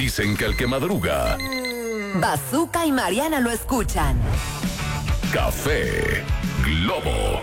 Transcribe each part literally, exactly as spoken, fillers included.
Dicen que el que madruga, Bazooka y Mariana lo escuchan. Café Globo.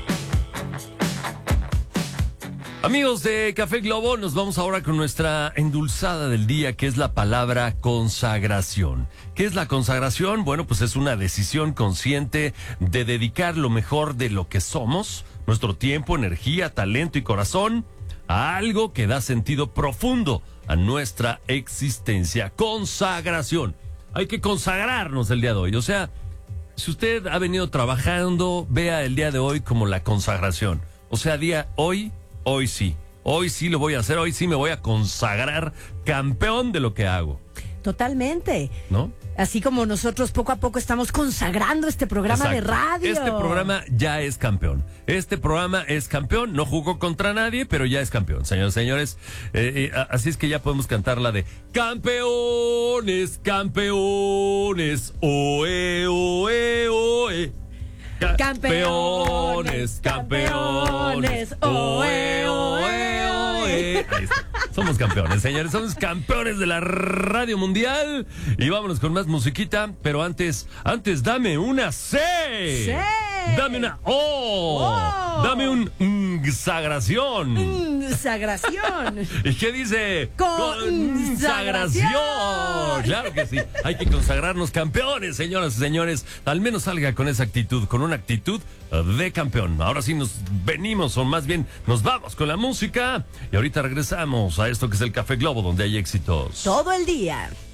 Amigos de Café Globo, nos vamos ahora con nuestra endulzada del día, que es la palabra consagración. ¿Qué es la consagración? Bueno, pues es una decisión consciente de dedicar lo mejor de lo que somos, nuestro tiempo, energía, talento y corazón, a algo que da sentido profundo a nuestra existencia. Consagración. Hay que consagrarnos el día de hoy. O sea, si usted ha venido trabajando, vea el día de hoy como la consagración. O sea, día hoy... Hoy sí, hoy sí lo voy a hacer, hoy sí me voy a consagrar campeón de lo que hago. Totalmente. ¿No? Así como nosotros poco a poco estamos consagrando este programa Exacto. de radio. Este programa ya es campeón. Este programa es campeón, no jugó contra nadie, pero ya es campeón, señores, señores. Eh, eh, así es que ya podemos cantar la de campeones, campeones, oe, oe, oe. Campeones, campeones, oe, oe, oe. Ahí está. Somos campeones, señores, somos campeones de la radio mundial. Y vámonos con más musiquita, pero antes, antes dame una C. C. Dame una O. Oh. Dame un consagración. Consagración. ¿Y qué dice? Consagración. Claro que sí. Hay que consagrarnos campeones, señoras y señores. Al menos salga con esa actitud, con una actitud de campeón. Ahora sí nos venimos, o más bien nos vamos con la música. Y ahorita regresamos a esto que es el Café Globo, donde hay éxitos Todo el día.